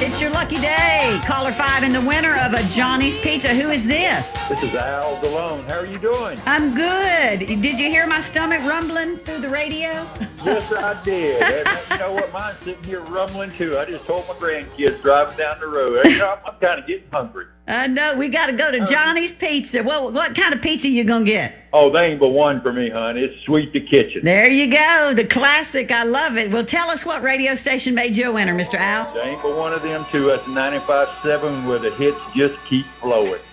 It's your lucky day. Caller 5 in the winner of a Johnny's Pizza. Who is this? This is Al Delone. How are you doing? I'm good. Did you hear my stomach rumbling through the radio? Yes, I did. And you know what? Mine's sitting here rumbling too. I just told my grandkids driving down the road. You know, I'm kind of getting hungry. I know. We got to go to Johnny's Pizza. What kind of pizza you going to get? Oh, they ain't but one for me, hon. It's Sweet the Kitchen. There you go. The classic. I love it. Well, tell us what radio station made you a winner, Mr. Al. They ain't but one of them two. That's 95.7 where the hits just keep flowing.